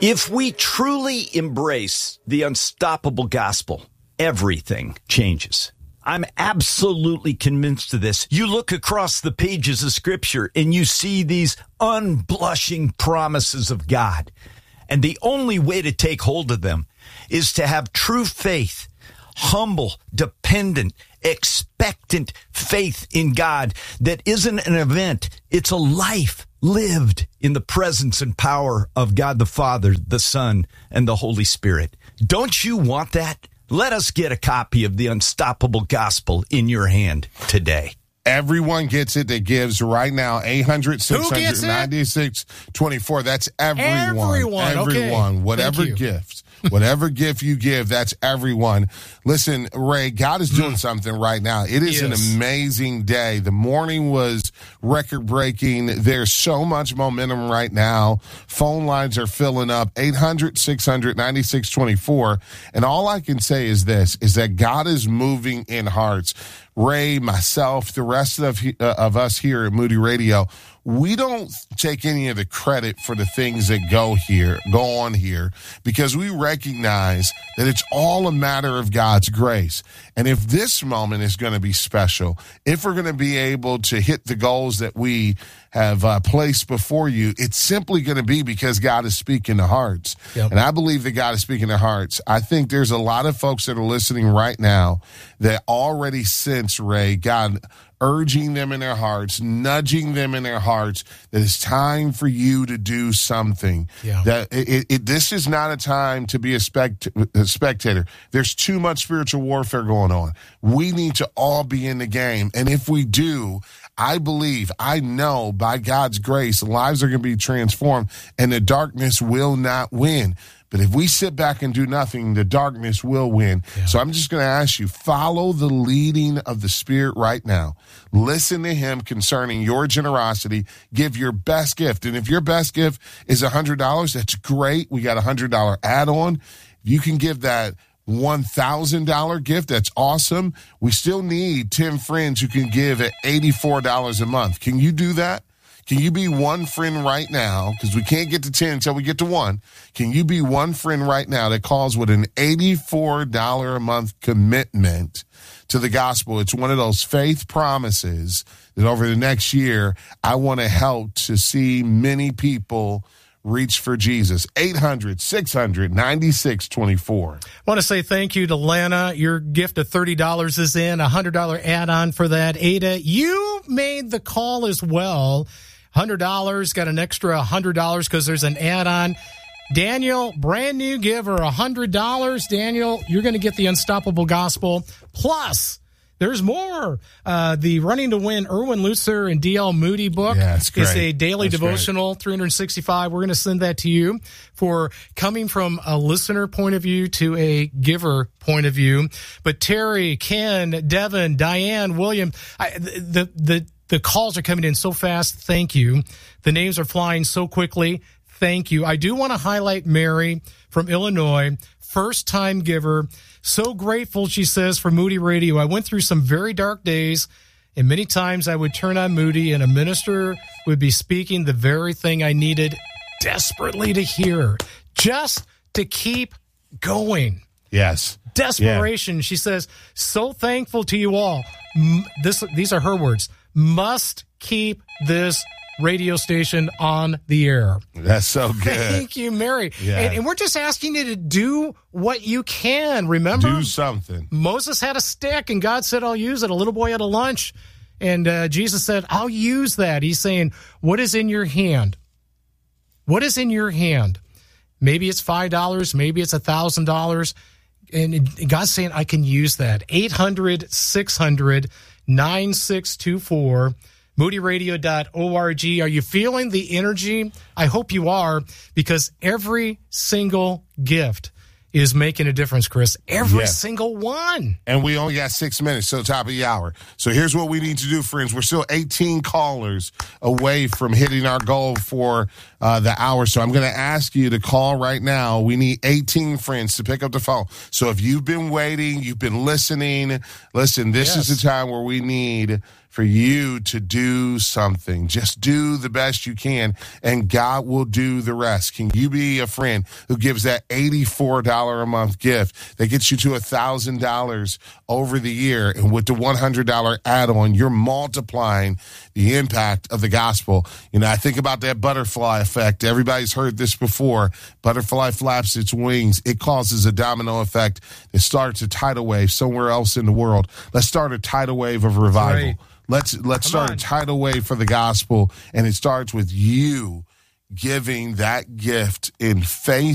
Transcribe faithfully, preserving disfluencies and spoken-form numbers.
If we truly embrace the unstoppable gospel, everything changes. I'm absolutely convinced of this. You look across the pages of Scripture and you see these unblushing promises of God. And the only way to take hold of them is to have true faith, humble, dependent, expectant faith in God that isn't an event. It's a life lived in the presence and power of God the Father, the Son, and the Holy Spirit. Don't you want that? Let us get a copy of the Unstoppable Gospel in your hand today. Everyone gets it that gives right now. eight hundred, six hundred, ninety-six, twenty-four. That's everyone. Everyone. Everyone. Okay. Whatever gift. Whatever gift you give, that's everyone. Listen, Ray, God is doing something right now. It is an amazing day. The morning was record-breaking. There's so much momentum right now. Phone lines are filling up. eight hundred, six hundred, ninety-six twenty-four. And all I can say is this, is that God is moving in hearts. Ray, myself, the rest of, uh, of us here at Moody Radio, we don't take any of the credit for the things that go here, go on here, because we recognize that it's all a matter of God's grace. And if this moment is going to be special, if we're going to be able to hit the goals that we have uh, placed before you, it's simply going to be because God is speaking to hearts. Yep. And I believe that God is speaking to hearts. I think there's a lot of folks that are listening right now that already sense, Ray, God urging them in their hearts, nudging them in their hearts that it's time for you to do something. Yeah. That it, it, this is not a time to be a, spect, a spectator. There's too much spiritual warfare going on. We need to all be in the game. And if we do, I believe, I know by God's grace, lives are going to be transformed and the darkness will not win. But if we sit back and do nothing, the darkness will win. Yeah. So I'm just going to ask you, follow the leading of the Spirit right now. Listen to him concerning your generosity. Give your best gift. And if your best gift is one hundred dollars, that's great. We got a one hundred dollars add-on. You can give that one thousand dollars gift. That's awesome. We still need ten friends who can give at eighty-four dollars a month. Can you do that? Can you be one friend right now? Because we can't get to ten until we get to one. Can you be one friend right now that calls with an eighty-four dollars a month commitment to the gospel? It's one of those faith promises that over the next year, I want to help to see many people reach for Jesus. eight hundred, six hundred, ninety-six twenty-four. I want to say thank you to Lana. Your gift of thirty dollars is in, a one hundred dollars add-on for that. Ada, you made the call as well. one hundred dollars, got an extra one hundred dollars because there's an add-on. Daniel, brand new giver, one hundred dollars. Daniel, you're going to get the Unstoppable Gospel. Plus, there's more. Uh, the Running to Win Erwin Lutzer and D L Moody book yeah, is a daily that's devotional, great. three hundred sixty-five. We're going to send that to you for coming from a listener point of view to a giver point of view. But Terry, Ken, Devin, Diane, William, I, the, the, the calls are coming in so fast. Thank you. The names are flying so quickly. Thank you. I do want to highlight Mary from Illinois, first-time giver. So grateful, she says, for Moody Radio. I went through some very dark days, and many times I would turn on Moody, and a minister would be speaking the very thing I needed desperately to hear, just to keep going. Yes. Desperation, yeah. She says, so thankful to you all. This, these are her words. Must keep this radio station on the air. That's so good. Thank you, Mary. Yeah. And, and we're just asking you to do what you can. Remember? Do something. Moses had a stick, and God said, I'll use it. A little boy had a lunch, and uh, Jesus said, I'll use that. He's saying, what is in your hand? What is in your hand? Maybe it's five dollars. Maybe it's one thousand dollars. And God's saying, I can use that. eight hundred, six hundred, nine six two four. moody radio dot org. Are you feeling the energy? I hope you are, because every single gift is making a difference, Chris. Every yeah. single one. And we only got six minutes till top of the hour. So here's what we need to do, friends. We're still eighteen callers away from hitting our goal for uh, the hour. So I'm going to ask you to call right now. We need eighteen friends to pick up the phone. So if you've been waiting, you've been listening, listen, this yes. is the time where we need for you to do something. Just do the best you can, and God will do the rest. Can you be a friend who gives that eighty-four dollars a month gift that gets you to one thousand dollars over the year, and with the one hundred dollars add-on, you're multiplying the impact of the gospel? You know, I think about that butterfly effect. Everybody's heard this before. Butterfly flaps its wings. It causes a domino effect that starts a tidal wave somewhere else in the world. Let's start a tidal wave of revival. Right. Let's let's Come start on. a tidal wave for the gospel, and it starts with you giving that gift in faith